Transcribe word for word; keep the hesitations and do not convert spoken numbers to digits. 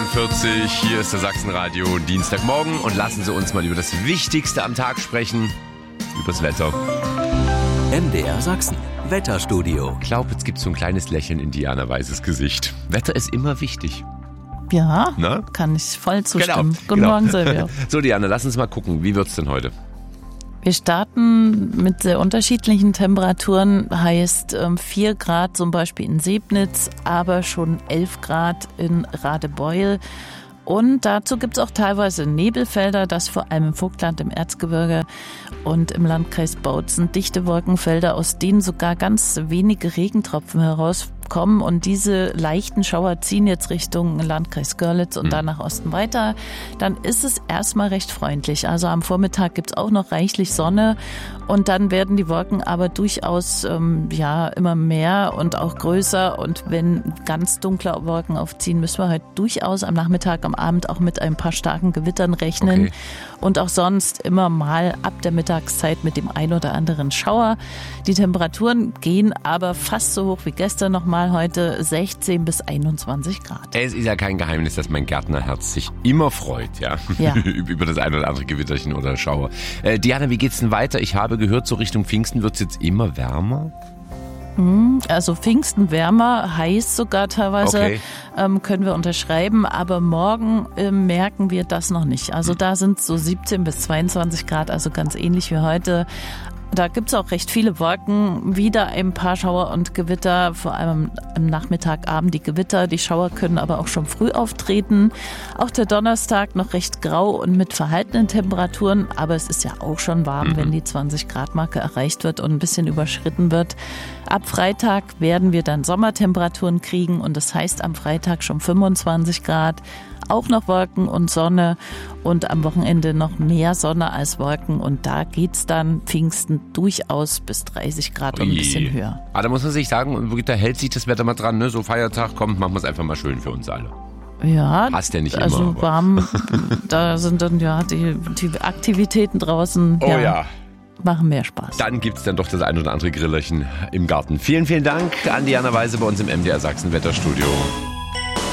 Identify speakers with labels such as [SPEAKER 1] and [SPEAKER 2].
[SPEAKER 1] vierzig, hier ist der Sachsenradio Dienstagmorgen und lassen Sie uns mal über das Wichtigste am Tag sprechen, übers Wetter.
[SPEAKER 2] M D R Sachsen, Wetterstudio.
[SPEAKER 1] Ich glaube, jetzt gibt es so ein kleines Lächeln in Diana Weißes Gesicht. Wetter ist immer wichtig.
[SPEAKER 3] Ja,
[SPEAKER 1] Na?
[SPEAKER 3] Kann ich voll zustimmen.
[SPEAKER 1] Genau,
[SPEAKER 3] Guten
[SPEAKER 1] genau.
[SPEAKER 3] Morgen, Silvia.
[SPEAKER 1] So, Diana, lass uns mal gucken, wie wird's denn heute?
[SPEAKER 3] Wir starten mit sehr unterschiedlichen Temperaturen, heißt vier Grad zum Beispiel in Sebnitz, aber schon elf Grad in Radebeul. Und dazu gibt es auch teilweise Nebelfelder, das vor allem im Vogtland, im Erzgebirge und im Landkreis Bautzen dichte Wolkenfelder, aus denen sogar ganz wenige Regentropfen herauskommen. Und diese leichten Schauer ziehen jetzt Richtung Landkreis Görlitz und dann nach Osten weiter. Dann ist es erstmal recht freundlich. Also am Vormittag gibt es auch noch reichlich Sonne und dann werden die Wolken aber durchaus ähm, ja immer mehr und auch größer. Und wenn ganz dunkle Wolken aufziehen, müssen wir halt durchaus am Nachmittag, am Abend auch mit ein paar starken Gewittern rechnen.
[SPEAKER 1] Okay.
[SPEAKER 3] Und auch sonst immer mal ab der Mittagszeit mit dem ein oder anderen Schauer. Die Temperaturen gehen aber fast so hoch wie gestern nochmal, heute sechzehn bis einundzwanzig Grad.
[SPEAKER 1] Es ist ja kein Geheimnis, dass mein Gärtnerherz sich immer freut, ja,
[SPEAKER 3] Ja.
[SPEAKER 1] über das ein oder andere Gewitterchen oder Schauer. Äh, Diana, wie geht's denn weiter? Ich habe gehört, so Richtung Pfingsten wird's jetzt immer wärmer.
[SPEAKER 3] Also Pfingsten wärmer, heiß sogar teilweise,
[SPEAKER 1] Okay.
[SPEAKER 3] ähm, können wir unterschreiben, aber morgen äh, merken wir das noch nicht. Also da sind so siebzehn bis zweiundzwanzig Grad, also ganz ähnlich wie heute. Da gibt's auch recht viele Wolken, wieder ein paar Schauer und Gewitter, vor allem am Nachmittagabend die Gewitter. Die Schauer können aber auch schon früh auftreten. Auch der Donnerstag noch recht grau und mit verhaltenen Temperaturen, aber es ist ja auch schon warm,
[SPEAKER 1] Mhm.
[SPEAKER 3] wenn die zwanzig Grad Marke erreicht wird und ein bisschen überschritten wird. Ab Freitag werden wir dann Sommertemperaturen kriegen und das heißt am Freitag schon fünfundzwanzig Grad. Auch noch Wolken und Sonne und am Wochenende noch mehr Sonne als Wolken und da geht's dann Pfingsten durchaus bis dreißig Grad und ein bisschen höher.
[SPEAKER 1] Aber da muss man sich sagen, da hält sich das Wetter mal dran, ne? So Feiertag kommt, machen wir es einfach mal schön für uns alle.
[SPEAKER 3] Ja,
[SPEAKER 1] Passt ja nicht
[SPEAKER 3] also
[SPEAKER 1] immer, aber-
[SPEAKER 3] warm, da sind dann ja die, die Aktivitäten draußen,
[SPEAKER 1] Oh ja.
[SPEAKER 3] machen mehr Spaß.
[SPEAKER 1] Dann gibt's dann doch das ein oder andere Grillerchen im Garten. Vielen, vielen Dank an Diana Weise bei uns im M D R Sachsen Wetterstudio.